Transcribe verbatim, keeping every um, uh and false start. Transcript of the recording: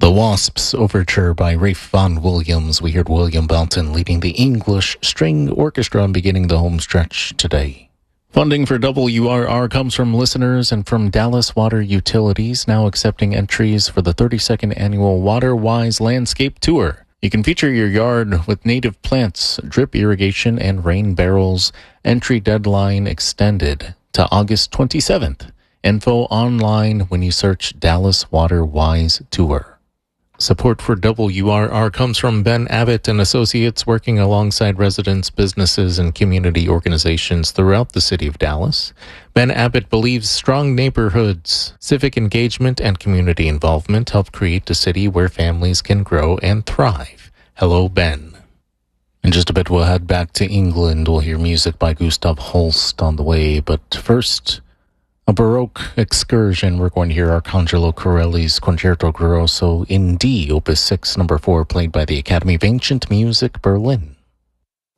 The Wasps Overture by Ralph Vaughan Williams. We heard William Belton leading the English String Orchestra and beginning the home stretch today. Funding for W R R comes from listeners and from Dallas Water Utilities, now accepting entries for the thirty-second annual WaterWise Landscape Tour. You can feature your yard with native plants, drip irrigation, and rain barrels. Entry deadline extended to August twenty-seventh. Info online when you search Dallas WaterWise Tour. Support for W R R comes from Ben Abbott and Associates, working alongside residents, businesses, and community organizations throughout the city of Dallas. Ben Abbott believes strong neighborhoods, civic engagement, and community involvement help create a city where families can grow and thrive. Hello, Ben. In just a bit, we'll head back to England. We'll hear music by Gustav Holst on the way, but first, a Baroque excursion. We're going to hear Arcangelo Corelli's Concerto Grosso in D, Opus six, number four, played by the Academy of Ancient Music, Berlin.